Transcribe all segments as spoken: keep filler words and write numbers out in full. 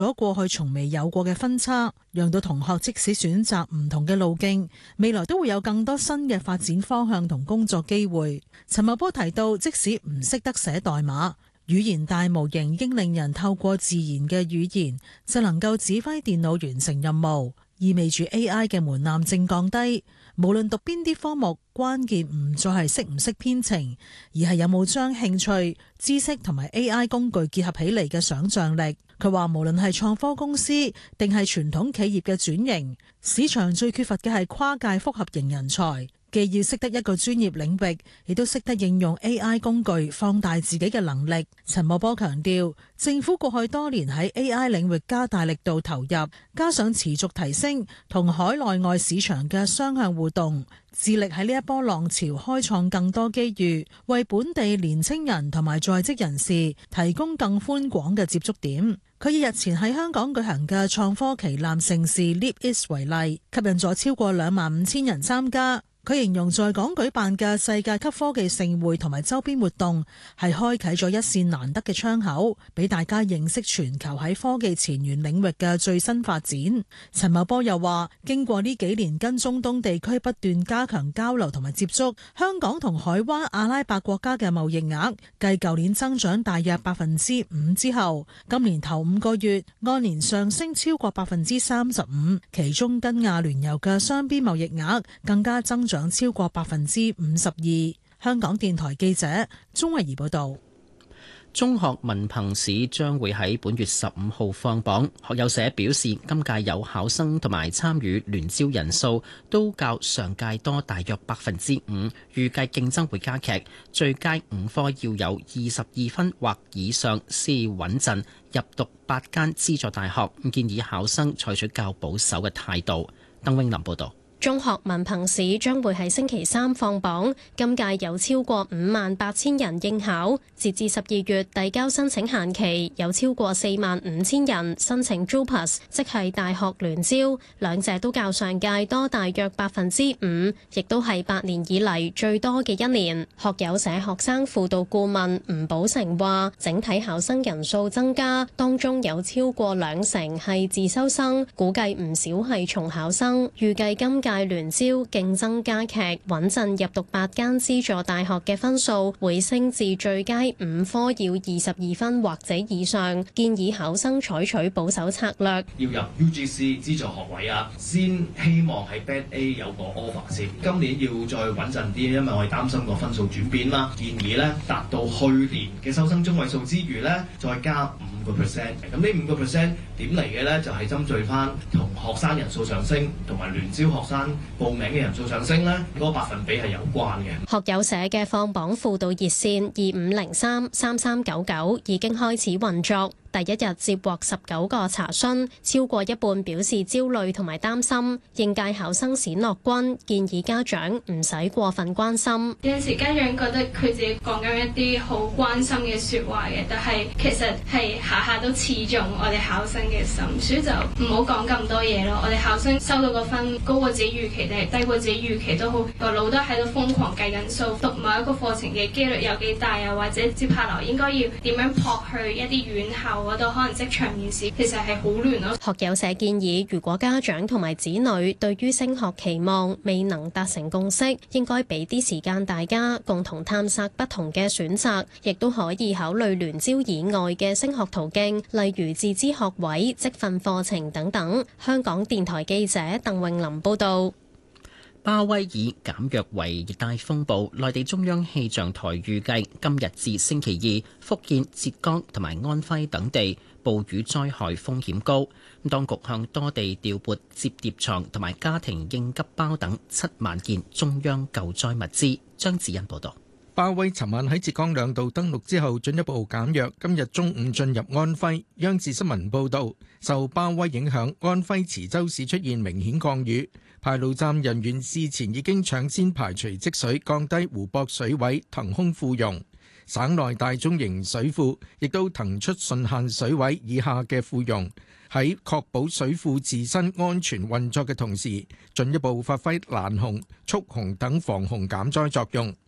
咗過去從未有過嘅分叉，讓到同學即使選擇唔同嘅路徑，未來都會有更多新嘅發展方向同工作機會。陳茂波提到，即使唔識得寫代碼，語言大模型已經令人透過自然嘅語言就能夠指揮電腦完成任務，意味住 A I 嘅門檻正降低。無論讀邊啲科目，關鍵唔再係識唔識編程，而係有冇將興趣、知識同埋 A I 工具結合起嚟嘅想像力。佢話無論係創科公司定係傳統企業嘅轉型，市場最缺乏嘅係跨界複合型人才。既要識得一個專業領域，亦都識得應用 A I 工具放大自己嘅能力。陳茂波強調，政府過去多年喺 A I 領域加大力度投入，加上持續提升同海內外市場嘅雙向互動，致力喺呢一波浪潮開創更多機遇，為本地年青人同埋在職人士提供更寬廣嘅接觸點。佢以日前喺香港舉行嘅創科旗艦盛事 Leap East 為例，吸引咗超過兩萬五千人參加。佢形容在港舉辦嘅世界級科技盛會同埋周邊活動係開啟咗一扇難得嘅窗口，俾大家認識全球喺科技前沿領域嘅最新發展。陳茂波又話，經過呢幾年跟中東地區不斷加強交流同埋接觸，香港同海灣阿拉伯國家嘅貿易額繼舊年增長大約百分之五之後，今年頭五個月按年上升超過百分之三十五，其中跟亞聯酋嘅雙邊貿易額更加增長超過百分之五十二。香港電台記者鍾慧儀報道。 中學文憑試將會喺本月十五號放榜，學友社表示，今屆有考生同埋參與聯招人數都較上屆多大約百分之五，預計競爭會加劇，最佳五科要有二十二分或以上先穩陣入讀八間資助大學，建議考生採取較保守嘅態度。鄧永林報道。 中學文憑試將會喺星期三放榜，今屆有超過五萬八千人應考，截至十二月遞交申請限期，有超過四萬五千人申請 JUPAS， 即係大學聯招，兩者都較上屆多大約百分之五，亦都係八年以嚟最多嘅一年。學友社學生輔導顧問吳寶成話，整體考生人數增加，當中有超過兩成係自修生，估計唔少係重考生，預計今屆大聯招競爭加劇，穩陣入讀八間資助大學嘅分數會升至最佳五科要二十二分或者以上，建議考生採取保守策略。 要入 U G C 資助學位啊，先希望喺 Band A 有個 offer 先。今年要再穩陣啲，因為我哋擔心個分數轉變啦。建議咧達到去年嘅收生中位數之餘咧，再加五個 percent。咁呢五個 percent 點嚟嘅咧？就係針對翻同學生人數上升同埋聯招學生報名嘅人數上升咧，嗰個百分比係有關嘅。 學友社嘅放榜輔導熱線二五零三三三九九已經開始運作。第一日接獲十九個查詢，超過一半表示焦慮同埋擔心。應屆考生冼樂君建議家長唔使過分關心。 有陣時家長覺得佢自己講緊一啲好關心嘅説話嘅，但係其實係下下都刺中我哋考生嘅心，所以就唔好講咁多嘢咯。我哋考生收到個分高過自己預期定係低過自己預期都好，個腦都喺度瘋狂計緊數，讀某一個課程嘅機率有幾大啊，或者接下來應該要點樣撲去一啲院校嗰度，可能職場面試，其實係好亂咯。 學友社建議，如果家長同埋子女對於升學期望未能達成共識，應該俾啲時間大家共同探索不同嘅選擇，亦都可以考慮聯招以外嘅升學途徑，例如自資學位、職訓課程等等。香港電台記者鄧穎琳報道。 鮑威爾減弱為熱帶風暴，內地中央氣象台預計今日至星期二，福建、浙江同埋安徽等地暴雨災害風險高。當局向多地調撥摺疊床同埋家庭應急包等七萬件中央救災物資。張子欣報道。 鮑威尋晚喺浙江兩度登陸之後進一步減弱，今日中午進入安徽。央視新聞報道，受鮑威影響，安徽磁州市出現明顯降雨，排澇站人員事前已經搶先排除積水，降低湖泊水位，騰空庫容。省內大中型水庫亦都騰出順限水位以下嘅庫容，喺確保水庫自身安全運作嘅同時，進一步發揮攔洪、蓄洪等防洪減災作用。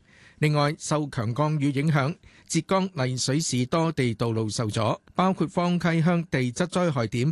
另外，受強降雨影響，浙江麗水市多地道路受阻，包括方溪鄉地質災害點